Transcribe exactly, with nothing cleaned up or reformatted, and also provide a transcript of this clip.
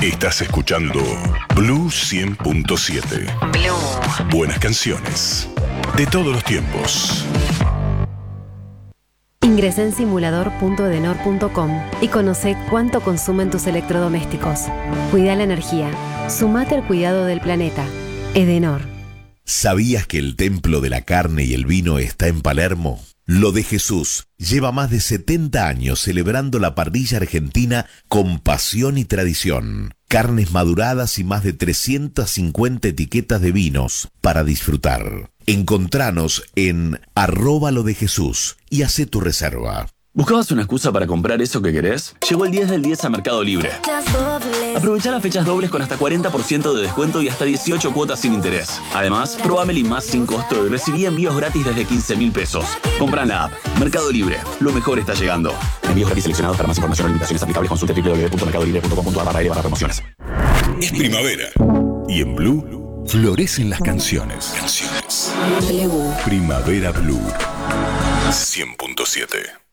Estás escuchando Blue cien punto siete. Blue. Buenas canciones de todos los tiempos. Ingresá en simulador punto edenor punto com y conoce cuánto consumen tus electrodomésticos. Cuida la energía. Sumate al cuidado del planeta. Edenor. ¿Sabías que el templo de la carne y el vino está en Palermo? Lo de Jesús lleva más de setenta años celebrando la parrilla argentina con pasión y tradición. Carnes maduradas y más de trescientas cincuenta etiquetas de vinos para disfrutar. Encontranos en arroba lo de Jesús y hacé tu reserva. ¿Buscabas una excusa para comprar eso que querés? Llegó el diez del diez a Mercado Libre. Aprovecha las fechas dobles con hasta cuarenta por ciento de descuento y hasta dieciocho cuotas sin interés. Además, probá Meli Más sin costo y recibí envíos gratis desde quince mil pesos. Compra en la app. Mercado Libre. Lo mejor está llegando. Envíos gratis seleccionados. Para más información o limitaciones aplicables consulte w w w punto mercado libre punto com punto a r barra barra promociones. Es primavera y en Blue florecen las canciones. Canciones. Blue. Primavera Blue cien punto siete.